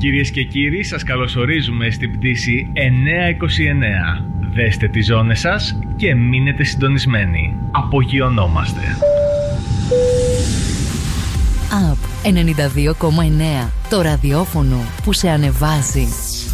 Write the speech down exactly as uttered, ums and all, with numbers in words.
Κυρίες και κύριοι, σας καλωσορίζουμε στην πτήση εννιακόσια είκοσι εννέα. Δέστε τις ζώνες σας και μείνετε συντονισμένοι. Απογειωνόμαστε. App ενενήντα δύο κόμμα εννέα. Το ραδιόφωνο που σε ανεβάζει.